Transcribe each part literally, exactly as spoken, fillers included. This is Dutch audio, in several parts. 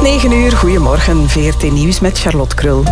is negen uur, goedemorgen, V R T Nieuws met Charlotte Krul.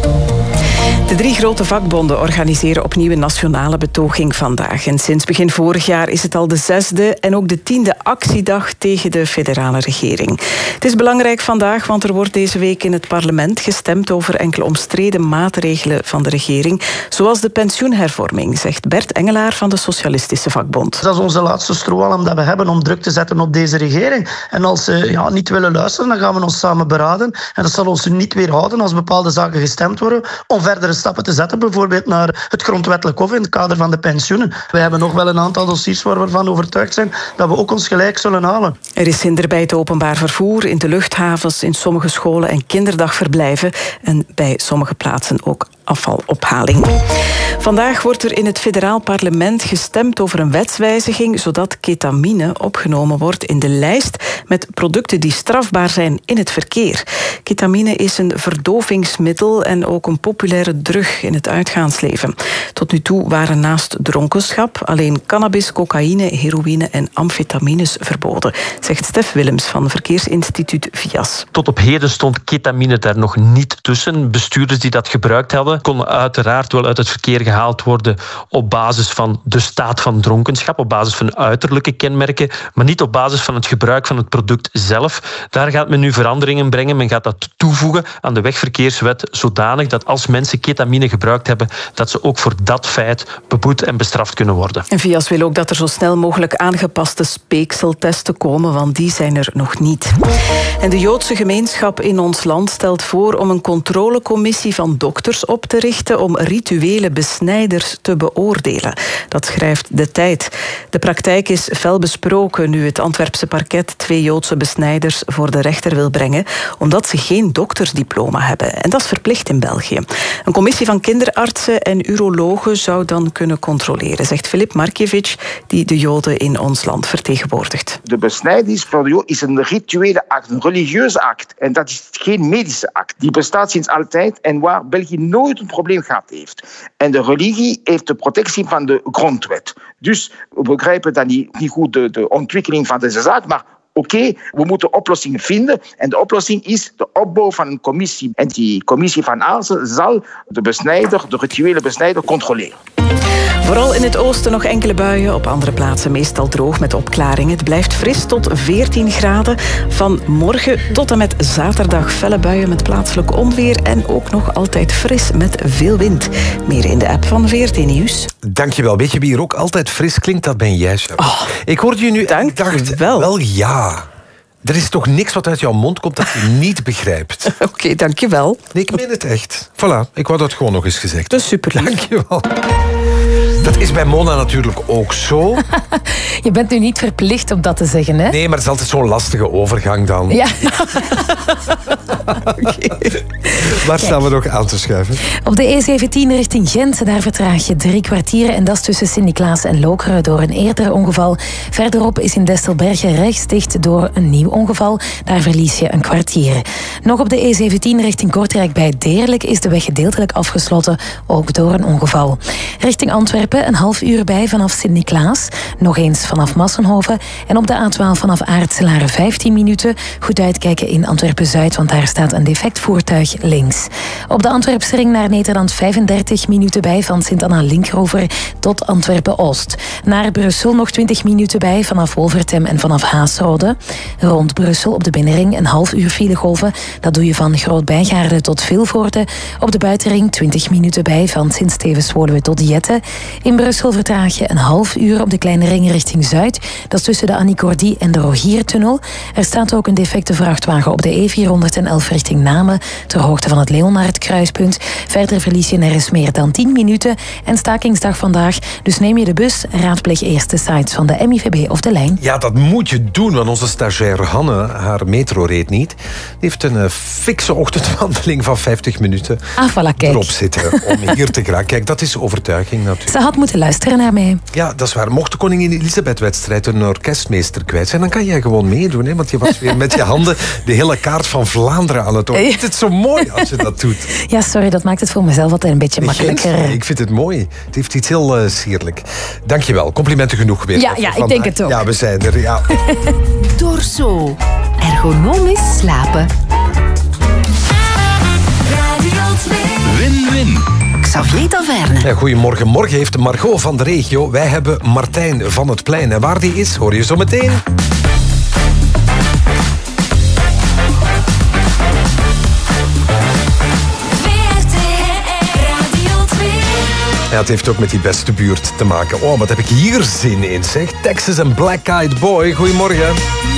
De drie grote vakbonden organiseren opnieuw een nationale betoging vandaag. En sinds begin vorig jaar is het al de zesde en ook de tiende actiedag tegen de federale regering. Het is belangrijk vandaag, want er wordt deze week in het parlement gestemd over enkele omstreden maatregelen van de regering, zoals de pensioenhervorming, zegt Bert Engelaar van de Socialistische Vakbond. Dat is onze laatste strohalm dat we hebben om druk te zetten op deze regering. En als ze ja, niet willen luisteren, dan gaan we ons samen beraden. En dat zal ons niet weerhouden als bepaalde zaken gestemd worden om verdere stappen te zetten, bijvoorbeeld naar het grondwettelijk hof in het kader van de pensioenen. We hebben nog wel een aantal dossiers waar we ervan overtuigd zijn dat we ook ons gelijk zullen halen. Er is hinder bij het openbaar vervoer, in de luchthavens, in sommige scholen en kinderdagverblijven en bij sommige plaatsen ook afvalophaling. Vandaag wordt er in het federaal parlement gestemd over een wetswijziging zodat ketamine opgenomen wordt in de lijst met producten die strafbaar zijn in het verkeer. Ketamine is een verdovingsmiddel en ook een populaire drug in het uitgaansleven. Tot nu toe waren naast dronkenschap alleen cannabis, cocaïne, heroïne en amfetamines verboden, zegt Stef Willems van Verkeersinstituut V I A S. Tot op heden stond ketamine daar nog niet tussen. Bestuurders die dat gebruikt hadden, konden uiteraard wel uit het verkeer gehaald worden op basis van de staat van dronkenschap, op basis van uiterlijke kenmerken, maar niet op basis van het gebruik van het product zelf. Daar gaat men nu veranderingen brengen. Men gaat dat toevoegen aan de wegverkeerswet, zodanig dat als mensen ketamine gebruikt hebben, dat ze ook voor dat feit beboet en bestraft kunnen worden. En V I A S wil ook dat er zo snel mogelijk aangepaste speekseltesten komen, want die zijn er nog niet. En de Joodse gemeenschap in ons land stelt voor om een controlecommissie van dokters op te richten om rituele besnijders te beoordelen. Dat schrijft De Tijd. De praktijk is fel besproken nu het Antwerpse parket twee Joodse besnijders voor de rechter wil brengen, omdat ze geen doktersdiploma hebben. En dat is verplicht in België. Een commissie van kinderartsen en urologen zou dan kunnen controleren, zegt Filip Markiewicz, die de Joden in ons land vertegenwoordigt. De besnijdenis voor de Joden is een rituele act, een religieuze act. En dat is geen medische act. Die bestaat sinds altijd en waar België nooit een probleem gehad heeft. En de religie heeft de protectie van de grondwet. Dus we begrijpen dan niet, niet goed de, de ontwikkeling van deze zaak, maar oké, okay, we moeten oplossingen vinden. En de oplossing is de opbouw van een commissie. En die commissie van artsen zal de besnijder, de rituele besnijder, controleren. Vooral in het oosten nog enkele buien, op andere plaatsen meestal droog met opklaringen. Het blijft fris tot veertien graden. Van morgen tot en met zaterdag felle buien met plaatselijk onweer en ook nog altijd fris met veel wind. Meer in de app van V R T Nieuws. Dankjewel. Weet je wie er ook altijd fris klinkt? Dat ben jij, Charlotte. Oh, ik hoorde je nu en ik dacht, wel. wel ja. Er is toch niks wat uit jouw mond komt dat je niet begrijpt. Oké, okay, dankjewel. Nee, ik meen het echt. Voilà, ik wou dat gewoon nog eens gezegd. Dat is super. Dankjewel. Dat is bij Mona natuurlijk ook zo. Je bent nu niet verplicht om dat te zeggen, hè? Nee, maar het is altijd zo'n lastige overgang dan. Ja. Okay. Waar staan we nog aan te schuiven? Op de E zeventien richting Gent, daar vertraag je drie kwartieren. En dat is tussen Sint-Niklaas en Lokeren door een eerder ongeval. Verderop is in Destelbergen rechts dicht door een nieuw ongeval. Daar verlies je een kwartier. Nog op de E zeventien richting Kortrijk bij Deerlijk is de weg gedeeltelijk afgesloten, ook door een ongeval. Richting Antwerpen een half uur bij vanaf Sint-Niklaas. Nog eens vanaf Massenhoven. En op de A twaalf vanaf Aartselaren vijftien minuten. Goed uitkijken in Antwerpen-Zuid, want daar staat een defect voertuig links. Op de Antwerpse ring naar Nederland vijfendertig minuten bij van Sint-Anna-Linkrover tot Antwerpen-Oost. Naar Brussel nog twintig minuten bij vanaf Wolvertem en vanaf Haasrode. Rond Brussel op de binnenring een half uur filegolven. Dat doe je van Groot-Bijgaarde tot Vilvoorde. Op de buitenring twintig minuten bij van Sint-Stevens-Woluwe tot Jette. In Brussel vertraag je een half uur op de kleine ring richting Zuid. Dat is tussen de Annie-Cordy en de Rogiertunnel. Er staat ook een defecte vrachtwagen op de E vierhonderdelf richting Namen, ter hoogte van het Leonard-kruispunt. Verder verlies je nergens meer dan tien minuten. En stakingsdag vandaag, dus neem je de bus, raadpleeg eerst de sites van de M I V B of de lijn. Ja, dat moet je doen, want onze stagiair Hanne, haar metro reed niet. Die heeft een uh, fikse ochtendwandeling van vijftig minuten ah, voilà, kijk. erop zitten om hier te geraken. Kijk, dat is overtuiging natuurlijk. Ze had moeten luisteren naar mij. Ja, dat is waar. Mocht de koningin Elisabeth-wedstrijd een orkestmeester kwijt zijn, dan kan jij gewoon meedoen. Hè? Want je was weer met je handen de hele kaart van Vlaanderen aan het orkesteren. Het is zo mooi als je dat doet. Ja, sorry, dat maakt het voor mezelf altijd een beetje makkelijker. Nee, ik vind het mooi. Het heeft iets heel uh, sierlijk. Dankjewel. Complimenten genoeg weer. Ja, ja ik denk het ook. Ja, we zijn er. Ja. Dorso. Ergonomisch slapen. Win-win. Xavier Taverne. Ja, goedemorgen. Morgen heeft Margot van de regio. Wij hebben Martijn van het Plein. En waar die is, hoor je zo meteen. Ja, het heeft ook met die beste buurt te maken. Oh, wat heb ik hier zin in, zeg. Texas en Black Eyed Boy. Goedemorgen.